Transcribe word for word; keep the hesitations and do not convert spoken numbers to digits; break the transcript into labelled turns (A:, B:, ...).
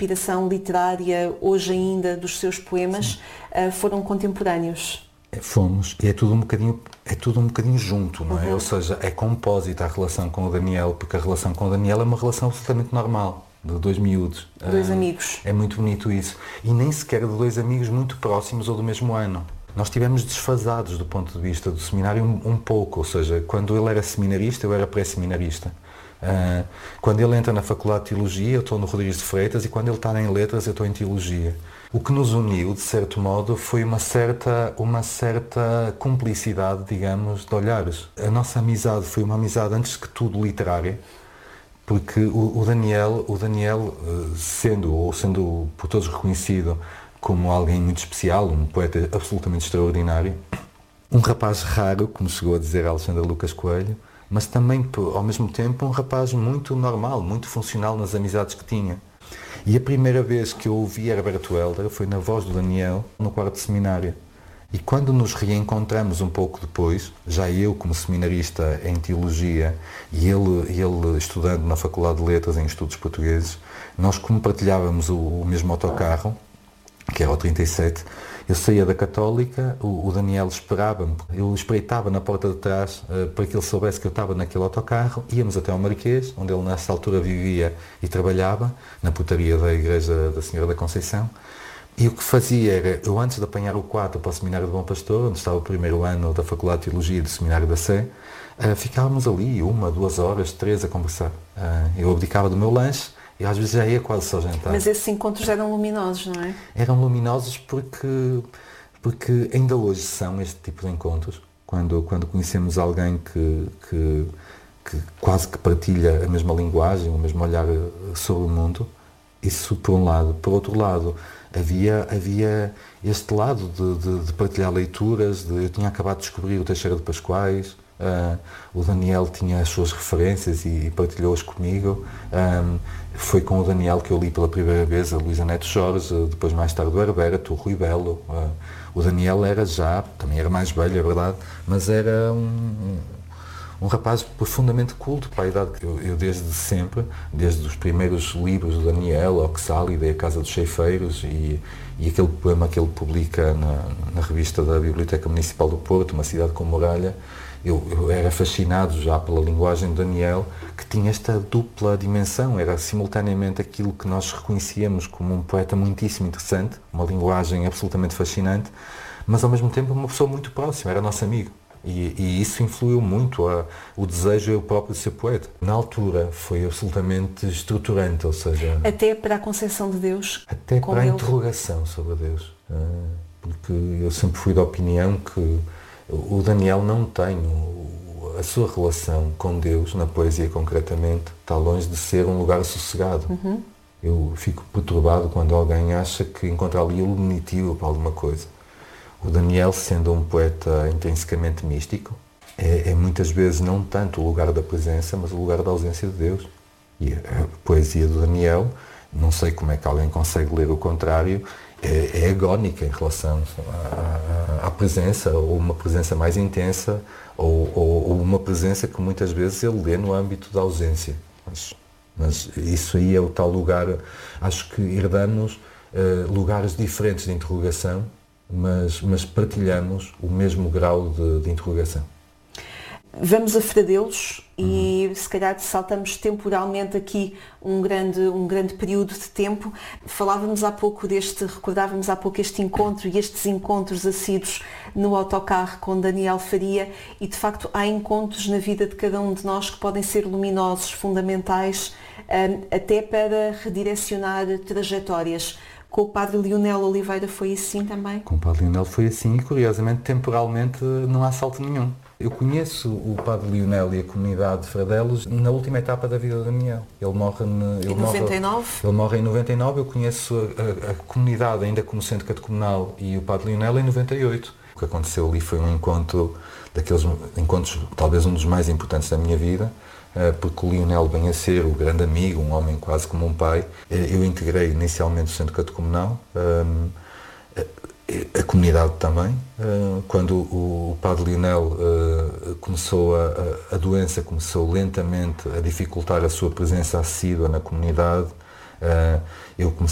A: inspiração literária, hoje ainda, dos seus poemas, uh, foram contemporâneos.
B: Fomos, e é tudo um bocadinho, é tudo um bocadinho junto, não é?
A: Uhum.
B: Ou seja, é compósita a relação com o Daniel, porque a relação com o Daniel é uma relação absolutamente normal, de dois miúdos.
A: Dois
B: uh,
A: amigos.
B: É muito bonito isso. E nem sequer de dois amigos muito próximos ou do mesmo ano. Nós estivemos desfasados do ponto de vista do seminário um, um pouco, ou seja, quando ele era seminarista, eu era pré-seminarista. Uh, quando ele entra na Faculdade de Teologia, eu estou no Rodrigues de Freitas, e quando ele está em Letras, eu estou em Teologia. O que nos uniu, de certo modo, foi uma certa, uma certa cumplicidade, digamos, de olhares. A nossa amizade foi uma amizade, antes que tudo, literária, porque o, o Daniel, o Daniel, sendo, ou sendo por todos reconhecido como alguém muito especial, um poeta absolutamente extraordinário, um rapaz raro, como chegou a dizer Alexandre Lucas Coelho, mas também, ao mesmo tempo, um rapaz muito normal, muito funcional nas amizades que tinha. E a primeira vez que eu ouvi Herberto Helder foi na voz do Daniel, no quarto seminário. E quando nos reencontramos um pouco depois, já eu como seminarista em Teologia e ele, ele estudando na Faculdade de Letras em Estudos Portugueses, nós como partilhávamos o, o mesmo autocarro, que era o trinta e sete, eu saía da Católica, o, o Daniel esperava-me, eu espreitava na porta de trás uh, para que ele soubesse que eu estava naquele autocarro, íamos até ao Marquês, onde ele nessa altura vivia e trabalhava, na portaria da Igreja da Senhora da Conceição, e o que fazia era, eu antes de apanhar o quatro para o Seminário de Bom Pastor, onde estava o primeiro ano da Faculdade de Teologia e do Seminário da Sé, uh, ficávamos ali uma, duas horas, três a conversar. Uh, eu abdicava do meu lanche, e às vezes já ia quase só jantar.
A: Mas esses encontros eram luminosos, não é?
B: Eram luminosos porque, porque ainda hoje são este tipo de encontros. Quando, quando conhecemos alguém que, que, que quase que partilha a mesma linguagem, o mesmo olhar sobre o mundo, isso por um lado. Por outro lado, havia, havia este lado de, de, de partilhar leituras. De, eu tinha acabado de descobrir o Teixeira de Pascoais. Uh, o Daniel tinha as suas referências e, e partilhou-as comigo. Um, foi com o Daniel que eu li pela primeira vez a Luísa Neto Jorge, depois mais tarde o Herberto, o Rui Belo. Uh, o Daniel era já, também era mais velho, é verdade, mas era um, um, um rapaz profundamente culto para a idade que eu, eu desde sempre, desde os primeiros livros do Daniel, Oxálida e A Casa dos Ceifeiros, e, e aquele poema que ele publica na, na revista da Biblioteca Municipal do Porto, Uma Cidade com Muralha. Eu, eu era fascinado já pela linguagem de Daniel, que tinha esta dupla dimensão, era simultaneamente aquilo que nós reconhecíamos como um poeta muitíssimo interessante, uma linguagem absolutamente fascinante, mas ao mesmo tempo uma pessoa muito próxima, era nosso amigo. E, e isso influiu muito a, o desejo eu próprio de ser poeta. Na altura foi absolutamente estruturante, ou seja...
A: Até para a concepção de Deus?
B: Até para a interrogação sobre Deus. Porque eu sempre fui da opinião que o Daniel não tem, a sua relação com Deus, na poesia concretamente, está longe de ser um lugar sossegado.
A: Uhum.
B: Eu fico perturbado quando alguém acha que encontra ali o lenitivo para alguma coisa. O Daniel, sendo um poeta intrinsecamente místico, é, é muitas vezes não tanto o lugar da presença, mas o lugar da ausência de Deus. E a poesia do Daniel, não sei como é que alguém consegue ler o contrário, é, é agónica em relação à, à, à presença, ou uma presença mais intensa, ou, ou, ou uma presença que muitas vezes ele lê no âmbito da ausência. Mas, mas isso aí é o tal lugar, acho que herdamos uh, lugares diferentes de interrogação, mas, mas partilhamos o mesmo grau de, de interrogação.
A: Vamos a Fradelos e uhum. se calhar saltamos temporalmente aqui um grande, um grande período de tempo. Falávamos há pouco deste, recordávamos há pouco este encontro e estes encontros assíduos no autocarro com Daniel Faria, e de facto há encontros na vida de cada um de nós que podem ser luminosos, fundamentais, até para redirecionar trajetórias. Com o Padre Leonel Oliveira foi assim também?
B: Com o Padre Leonel foi assim e, curiosamente, temporalmente não há salto nenhum. Eu conheço o Padre Leonel e a comunidade de Fradelos na última etapa da vida de Daniel. Ele morre
A: em
B: ele
A: noventa e nove?
B: Morre, ele morre em noventa e nove. Eu conheço a, a, a comunidade ainda como centro catecumenal e o Padre Leonel em noventa e oito. O que aconteceu ali foi um encontro, daqueles encontros, talvez um dos mais importantes da minha vida, porque o Leonel vem a ser o grande amigo, um homem quase como um pai. Eu integrei inicialmente o centro catecumenal, a comunidade também. Quando o Padre Leonel começou a, a doença, começou lentamente a dificultar a sua presença assídua na comunidade, eu comecei